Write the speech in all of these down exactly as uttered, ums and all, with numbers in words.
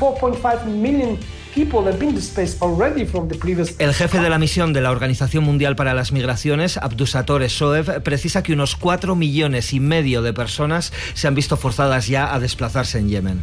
four point five million people have been displaced already from the previous... El jefe de la misión de la Organización Mundial para las Migraciones, Abdusattor Shoaib, precisa que unos cuatro millones y medio de personas se han visto forzadas ya a desplazarse en Yemen.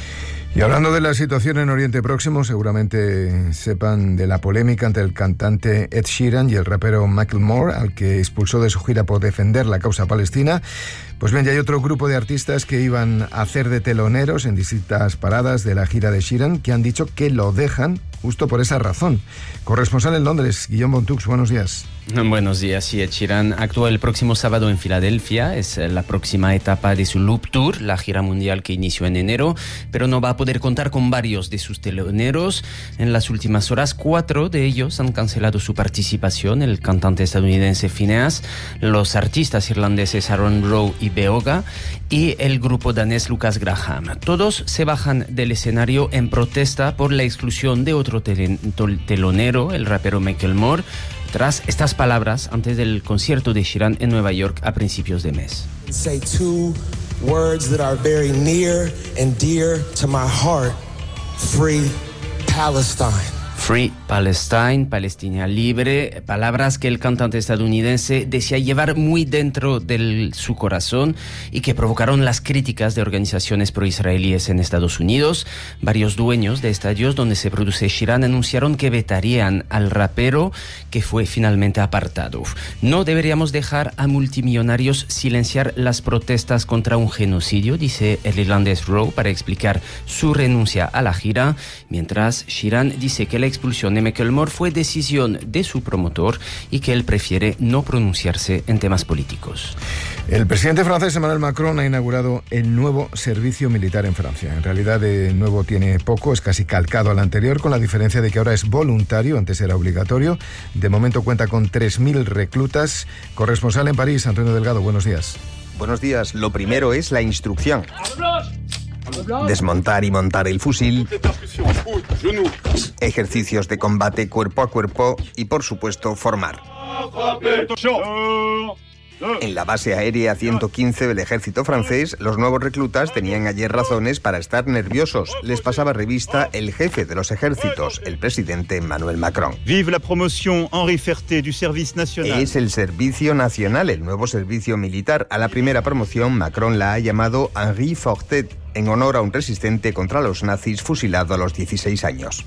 Y hablando de la situación en Oriente Próximo, seguramente sepan de la polémica entre el cantante Ed Sheeran y el rapero Macklemore, al que expulsó de su gira por defender la causa palestina. Pues bien, ya hay otro grupo de artistas que iban a hacer de teloneros en distintas paradas de la gira de Sheeran, que han dicho que lo dejan justo por esa razón. Corresponsal en Londres, Guillaume Bontux, buenos días. Buenos días, sí, Ed Sheeran actúa el próximo sábado en Filadelfia. Es la próxima etapa de su Loop Tour, la gira mundial que inició en enero, pero no va a poder contar con varios de sus teloneros. En las últimas horas, cuatro de ellos han cancelado su participación: el cantante estadounidense Phineas, los artistas irlandeses Aaron Rowe y Beoga y el grupo danés Lucas Graham. Todos se bajan del escenario en protesta por la exclusión de otro tel- telonero, el rapero Macklemore, tras estas palabras antes del concierto de Sheeran en Nueva York a principios de mes. Say two words that are very near and dear to my heart. Free Palestine. Free Palestine, Palestina libre, palabras que el cantante estadounidense desea llevar muy dentro de su corazón y que provocaron las críticas de organizaciones proisraelíes en Estados Unidos. Varios dueños de estadios donde se produce Sheeran anunciaron que vetarían al rapero, que fue finalmente apartado. No deberíamos dejar a multimillonarios silenciar las protestas contra un genocidio, dice el irlandés Rowe para explicar su renuncia a la gira, mientras Sheeran dice que la expulsión de Macklemore fue decisión de su promotor y que él prefiere no pronunciarse en temas políticos. El presidente francés Emmanuel Macron ha inaugurado el nuevo servicio militar en Francia. En realidad, de nuevo tiene poco, es casi calcado al anterior, con la diferencia de que ahora es voluntario, antes era obligatorio. De momento cuenta con tres mil reclutas. Corresponsal en París, Antonio Delgado, buenos días. Buenos días. Lo primero es la instrucción. Desmontar y montar el fusil, ejercicios de combate cuerpo a cuerpo y, por supuesto, formar. En la base aérea ciento quince del ejército francés, los nuevos reclutas tenían ayer razones para estar nerviosos. Les pasaba revista el jefe de los ejércitos, el presidente Emmanuel Macron. Vive la promoción Henri Ferté du Service National. Es el servicio nacional, el nuevo servicio militar. A la primera promoción, Macron la ha llamado Henri Fortet, en honor a un resistente contra los nazis fusilado a los dieciséis años.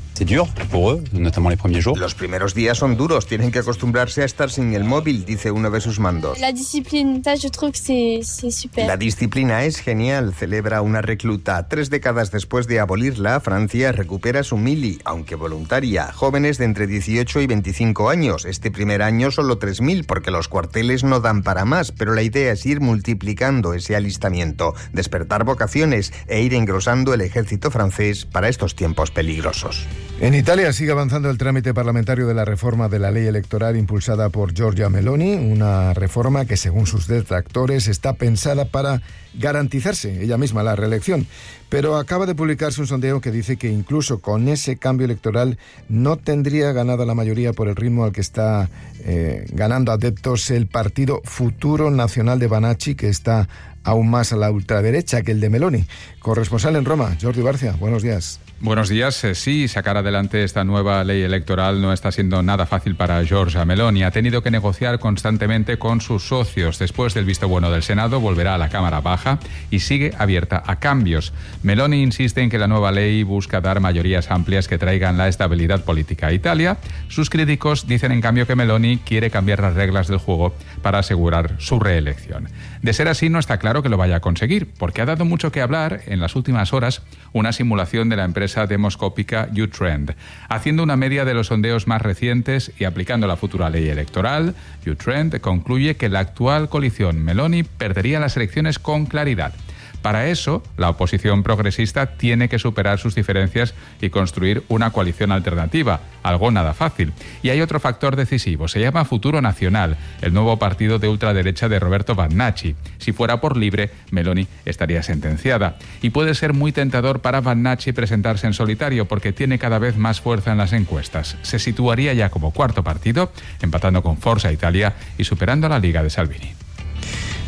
Los primeros días son duros, tienen que acostumbrarse a estar sin el móvil, dice uno de sus mandos. La disciplina, yo creo que es super. La disciplina es genial, celebra una recluta. Tres décadas después de abolirla, Francia recupera su mili, aunque voluntaria. Jóvenes de entre dieciocho y veinticinco años. Este primer año solo tres mil, porque los cuarteles no dan para más, pero la idea es ir multiplicando ese alistamiento, despertar vocaciones e ir engrosando el ejército francés para estos tiempos peligrosos. En Italia sigue avanzando el trámite parlamentario de la reforma de la ley electoral impulsada por Giorgia Meloni, una reforma que, según sus detractores, está pensada para garantizarse ella misma la reelección. Pero acaba de publicarse un sondeo que dice que incluso con ese cambio electoral no tendría ganada la mayoría por el ritmo al que está eh, ganando adeptos el partido Futuro Nacional de Banacci, que está aún más a la ultraderecha que el de Meloni. Corresponsal en Roma, Jordi Barcia, buenos días. Buenos días. Sí, sacar adelante esta nueva ley electoral no está siendo nada fácil para Giorgia Meloni. Ha tenido que negociar constantemente con sus socios. Después del visto bueno del Senado, volverá a la Cámara Baja y sigue abierta a cambios. Meloni insiste en que la nueva ley busca dar mayorías amplias que traigan la estabilidad política a Italia. Sus críticos dicen, en cambio, que Meloni quiere cambiar las reglas del juego para asegurar su reelección. De ser así, no está claro que lo vaya a conseguir, porque ha dado mucho que hablar en las últimas horas una simulación de la empresa demoscópica U-Trend. Haciendo una media de los sondeos más recientes y aplicando la futura ley electoral, U-Trend concluye que la actual coalición Meloni perdería las elecciones con claridad. Para eso, la oposición progresista tiene que superar sus diferencias y construir una coalición alternativa, algo nada fácil. Y hay otro factor decisivo, se llama Futuro Nacional, el nuevo partido de ultraderecha de Roberto Vannacci. Si fuera por libre, Meloni estaría sentenciada. Y puede ser muy tentador para Vannacci presentarse en solitario, porque tiene cada vez más fuerza en las encuestas. Se situaría ya como cuarto partido, empatando con Forza Italia y superando a la Liga de Salvini.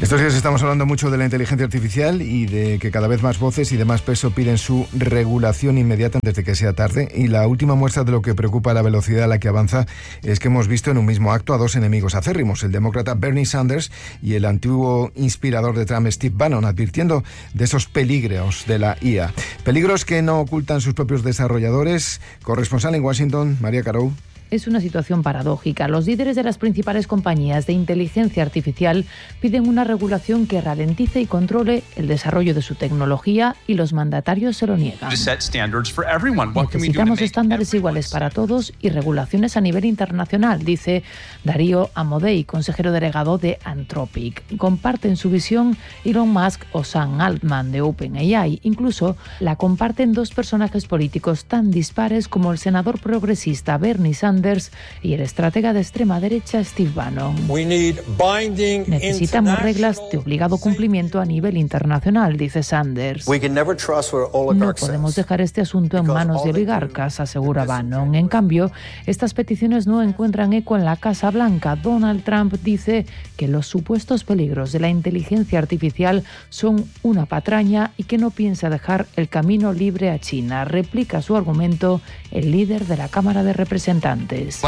Estos días estamos hablando mucho de la inteligencia artificial y de que cada vez más voces y de más peso piden su regulación inmediata antes de que sea tarde. Y la última muestra de lo que preocupa la velocidad a la que avanza es que hemos visto en un mismo acto a dos enemigos acérrimos, el demócrata Bernie Sanders y el antiguo inspirador de Trump, Steve Bannon, advirtiendo de esos peligros de la I A. Peligros que no ocultan sus propios desarrolladores. Corresponsal en Washington, María Carou. Es una situación paradójica. Los líderes de las principales compañías de inteligencia artificial piden una regulación que ralentice y controle el desarrollo de su tecnología y los mandatarios se lo niegan. Necesitamos estándares iguales para todos y regulaciones a nivel internacional, dice Darío Amodei, consejero delegado de Anthropic. Comparten su visión Elon Musk o Sam Altman de OpenAI. Incluso la comparten dos personajes políticos tan dispares como el senador progresista Bernie Sanders y el estratega de extrema derecha Steve Bannon. Necesitamos reglas de obligado cumplimiento a nivel internacional, dice Sanders. No podemos dejar este asunto en manos de oligarcas, asegura Bannon. En cambio, estas peticiones no encuentran eco en la Casa Blanca. Donald Trump dice que los supuestos peligros de la inteligencia artificial son una patraña y que no piensa dejar el camino libre a China. Replica su argumento el líder de la Cámara de Representantes. Esto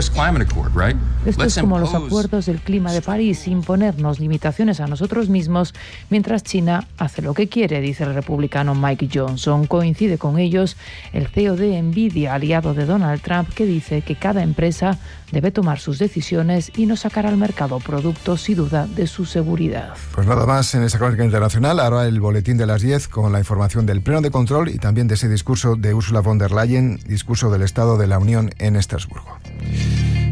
es como los acuerdos del clima de París, imponernos limitaciones a nosotros mismos mientras China hace lo que quiere, dice el republicano Mike Johnson. Coincide con ellos el C E O de Nvidia, aliado de Donald Trump, que dice que cada empresa debe tomar sus decisiones y no sacar al mercado productos sin duda de su seguridad. Pues nada más en esa crónica internacional. Ahora el boletín de las diez con la información del Pleno de Control y también de ese discurso de Ursula von der Leyen, discurso del Estado de la Unión en Estrasburgo.